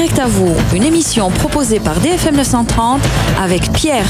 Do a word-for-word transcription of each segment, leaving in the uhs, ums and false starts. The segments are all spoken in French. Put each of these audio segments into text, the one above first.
Direct à vous, une émission proposée par D F M neuf cent trente avec Pierre.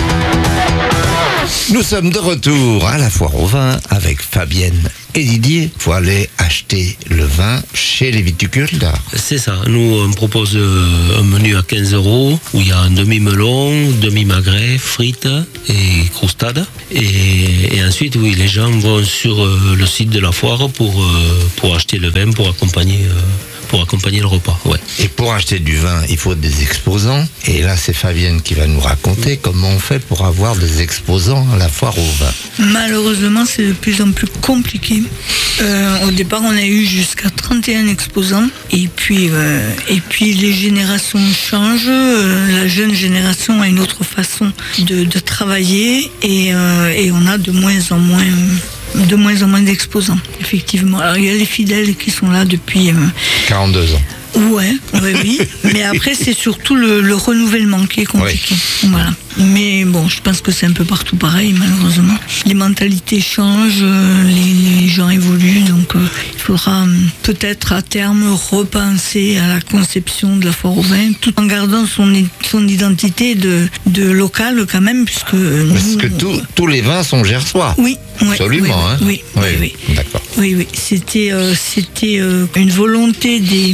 Nous sommes de retour à la foire au vin avec Fabienne et Didier. Il faut aller acheter le vin chez les viticulteurs. C'est ça. Nous, on propose un menu à quinze euros où il y a un demi-melon, demi-magret, frites et croustade. Et, et ensuite, oui, les gens vont sur le site de la foire pour, pour acheter le vin, pour accompagner... pour accompagner le repas, ouais. Et pour acheter du vin, il faut des exposants. Et là, c'est Fabienne qui va nous raconter comment on fait pour avoir des exposants à la foire au vin. Malheureusement, c'est de plus en plus compliqué. Euh, au départ, on a eu jusqu'à trente et un exposants. Et puis, euh, et puis les générations changent. Euh, la jeune génération a une autre façon de, de travailler. Et, euh, et on a de moins en moins... de moins en moins d'exposants, effectivement. Alors il y a les fidèles qui sont là depuis... Euh, quarante-deux ans. Ouais, ouais, oui. Mais après, c'est surtout le, le renouvellement qui est compliqué. Oui. Voilà. Mais bon, je pense que c'est un peu partout pareil, malheureusement. Les mentalités changent, les, les gens évoluent, donc euh, il faudra euh, peut-être à terme repenser à la conception de la foire au vin, tout en gardant son, son identité de, de local quand même, puisque... Nous, Parce que tout, tous les vins sont gersois. Oui. Ouais, absolument, oui, hein. Oui, oui, oui. oui. D'accord. Oui, oui. C'était, euh, c'était euh, une volonté des,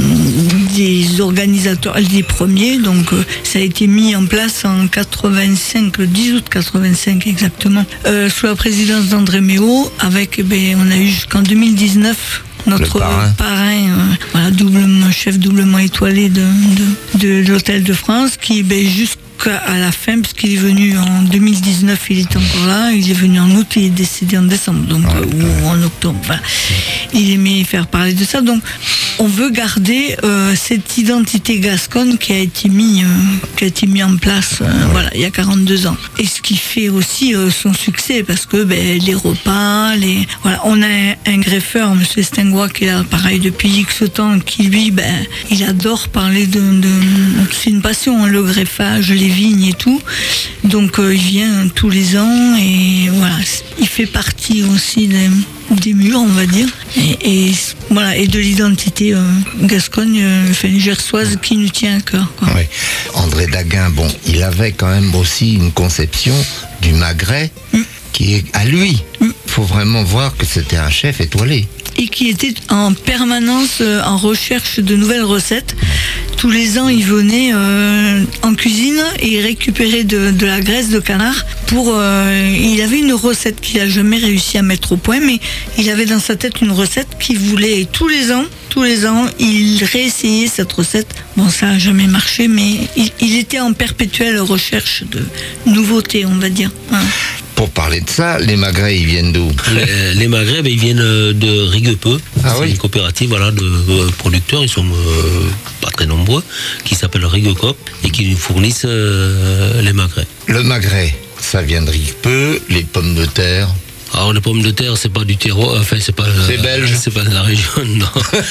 des organisateurs, des premiers. Donc, euh, ça a été mis en place en quatre-vingt-cinq, le dix août quatre-vingt-cinq exactement, euh, sous la présidence d'André Méo. Avec, ben, on a eu jusqu'en deux mille dix-neuf notre parrain, parrain euh, voilà, doublement, chef doublement étoilé de, de, de, de l'Hôtel de France, qui, ben, juste à la fin, parce qu'il est venu en deux mille dix-neuf, il était encore là, il est venu en août, il est décédé en décembre, donc, ouais, euh, ou en octobre. Voilà. Il aimait faire parler de ça, donc on veut garder euh, cette identité gasconne qui a été mis, euh, qui a été mis en place, euh, voilà, il y a quarante-deux ans. Et ce qui fait aussi euh, son succès, parce que ben, les repas, les, voilà, on a un, un greffeur, M. Stingois, qui est là, pareil depuis X temps, qui lui, ben, il adore parler de, de c'est une passion, hein, le greffage, les vignes et tout, donc euh, il vient tous les ans et voilà, il fait partie aussi des, des murs, on va dire, et, et voilà, et de l'identité euh, gascogne, euh, enfin gersoise, qui nous tient à cœur, quoi. Oui. André Daguin, bon, il avait quand même aussi une conception du magret mm. qui est à lui. Il mm. faut vraiment voir que c'était un chef étoilé. Et qui était en permanence euh, en recherche de nouvelles recettes. Tous les ans, il venait euh, en cuisine et il récupérait de, de la graisse de canard pour... Euh, il avait une recette qu'il n'a jamais réussi à mettre au point, mais il avait dans sa tête une recette qu'il voulait. Et tous les ans, tous les ans, il réessayait cette recette. Bon, ça n'a jamais marché, mais il, il était en perpétuelle recherche de nouveautés, on va dire. Hein. Pour parler de ça, les magrets, ils viennent d'où? Les, les magrets, ben, ils viennent de Riguepeu. Ah, c'est oui. une coopérative, voilà, de euh, producteurs, ils sont euh, pas très nombreux, qui s'appellent Riguecop et qui nous fournissent euh, les magrets. Le magret, ça vient de Riguepeu, les pommes de terre. Alors les pommes de terre, c'est pas du terroir, enfin c'est pas. C'est belge. C'est pas de la région, non.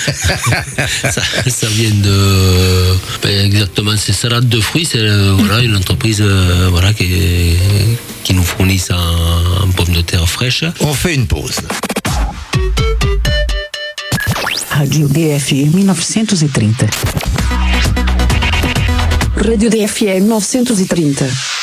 ça, ça vient de. Ben, exactement, c'est Salade de Fruits, c'est euh, voilà une entreprise euh, voilà qui, qui nous fournit ça en, en pommes de terre fraîches. On fait une pause. Radio D F M neuf cent trente. Radio D F M neuf cent trente.